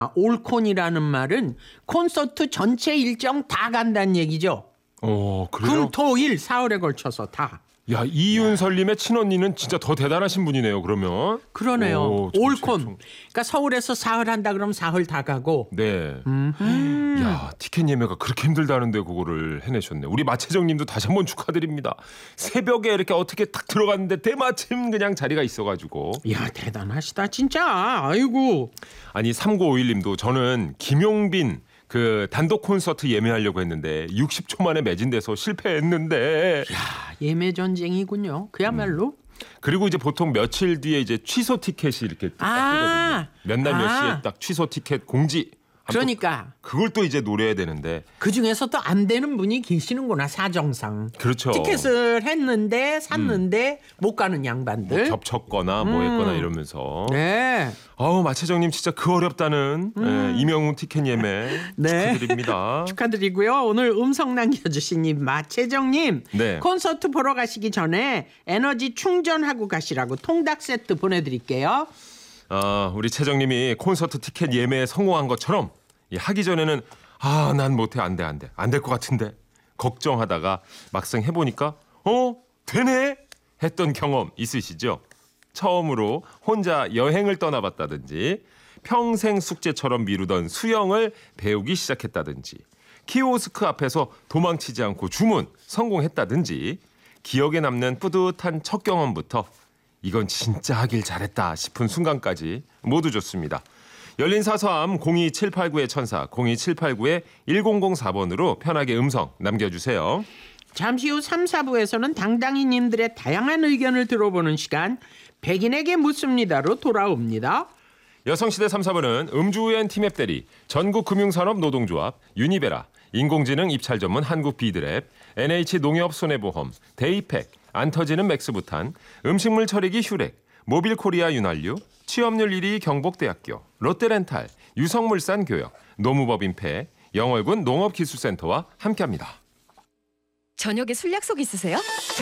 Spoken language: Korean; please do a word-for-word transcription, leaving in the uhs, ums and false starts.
올콘이라는 말은 콘서트 전체 일정 다 간다는 얘기죠. 어, 그래요? 금, 토, 일, 사흘에 걸쳐서 다. 야, 이윤설님의 친언니는 진짜 더 대단하신 분이네요. 그러면. 그러네요. 오, 올콘. 정- 그러니까 서울에서 사흘 한다 그러면 사흘 다 가고. 네. 음흠. 야, 티켓 예매가 그렇게 힘들다는데 그거를 해내셨네. 우리 마채정님도 다시 한번 축하드립니다. 새벽에 이렇게 어떻게 딱 들어갔는데 때마침 그냥 자리가 있어가지고. 야, 대단하시다 진짜. 아이고. 아니 삼구오일님도 저는 김용빈 그 단독 콘서트 예매하려고 했는데 육십 초 만에 매진돼서 실패했는데. 야, 예매 전쟁이군요. 그야말로. 그리고 이제 보통 며칠 뒤에 이제 취소 티켓이 이렇게 딱 아. 뜨거든요. 몇 날 몇 아. 시에 딱 취소 티켓 공지. 그러니까 그걸 또 이제 노려야 되는데. 그 중에서 또 안 되는 분이 계시는구나, 사정상. 그렇죠. 티켓을 했는데 샀는데 못 가는 양반들. 뭐 겹쳤거나 뭐 했거나 이러면서. 네. 아우 마채정님 진짜 그 어렵다는 예, 이명웅 티켓 예매 네. 축하드립니다. 축하드리고요. 오늘 음성 남겨주신 이 마채정님. 네. 콘서트 보러 가시기 전에 에너지 충전하고 가시라고 통닭 세트 보내드릴게요. 아, 우리 채정님이 콘서트 티켓 예매에 성공한 것처럼 이 하기 전에는 아, 난 못해 안 돼 안 돼 안 될 것 같은데 걱정하다가 막상 해보니까 어 되네 했던 경험 있으시죠? 처음으로 혼자 여행을 떠나봤다든지 평생 숙제처럼 미루던 수영을 배우기 시작했다든지 키오스크 앞에서 도망치지 않고 주문 성공했다든지 기억에 남는 뿌듯한 첫 경험부터 이건 진짜 하길 잘했다 싶은 순간까지 모두 좋습니다. 열린 사서함 공이칠팔구의 천사 공이칠팔구의 일공공사번으로 편하게 음성 남겨주세요. 잠시 후 삼, 사부에서는 당당히님들의 다양한 의견을 들어보는 시간 백인에게 묻습니다로 돌아옵니다. 여성시대 삼, 사부는 음주우연 티맵 대리, 전국금융산업노동조합, 유니베라, 인공지능 입찰 전문 한국비드랩, 엔에이치농협손해보험, 데이팩, 안 터지는 맥스부탄, 음식물 처리기 휴렉, 모빌코리아 윤활유, 취업률 일 위 경북대학교, 롯데렌탈, 유성물산교역, 노무법인폐, 영월군 농업기술센터와 함께합니다. 저녁에 술 약속 있으세요?